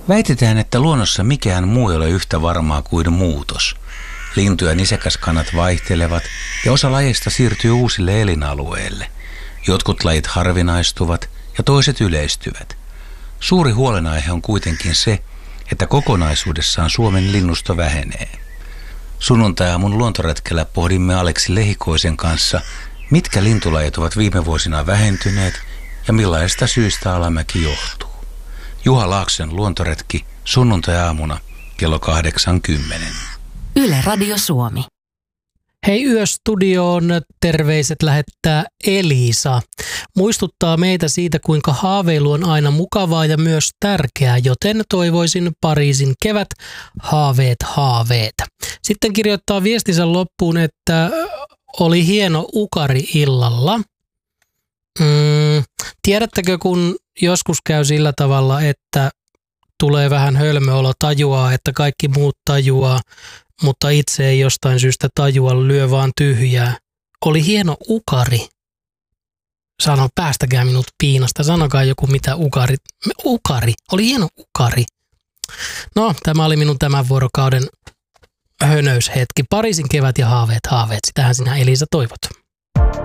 Väitetään, että luonnossa mikään muu ei ole yhtä varmaa kuin muutos. Lintu- ja nisäkäskannat vaihtelevat ja osa lajeista siirtyy uusille elinalueille. Jotkut lajit harvinaistuvat ja toiset yleistyvät. Suuri huolenaihe on kuitenkin se, että kokonaisuudessaan Suomen linnusto vähenee. Sunnuntai-aamun luontoretkellä pohdimme Aleksi Lehikoisen kanssa, mitkä lintulajit ovat viime vuosina vähentyneet ja millaista syystä alamäki johtuu. Juha Laakson luontoretki sunnuntai-aamuna kello 80. Yle Radio Suomi. Hei Yöstudioon, terveiset lähettää Elisa. Muistuttaa meitä siitä, kuinka haaveilu on aina mukavaa ja myös tärkeää, joten toivoisin Pariisin kevät, haaveet. Sitten kirjoittaa viestinsä loppuun, että oli hieno ukari illalla. Tiedättekö, kun joskus käy sillä tavalla, että tulee vähän hölmöolo, tajuaa, että kaikki muut tajuaa, mutta itse ei jostain syystä tajua, lyö vaan tyhjää. Oli hieno ukari. Sano, päästäkää minut piinasta. Sanokaa joku mitä ukari. Ukari. Oli hieno ukari. No, tämä oli minun tämän vuorokauden hönöyshetki. Pariisin kevät ja haaveet. Sitähän sinä Elisa toivot.